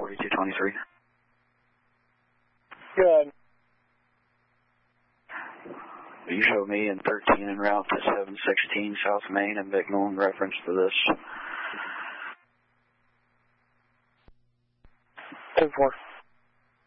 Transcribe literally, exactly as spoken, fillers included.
forty-two twenty-three. Good. You show me in thirteen en route to seven sixteen South Main and Bicknell in reference to this. ten four.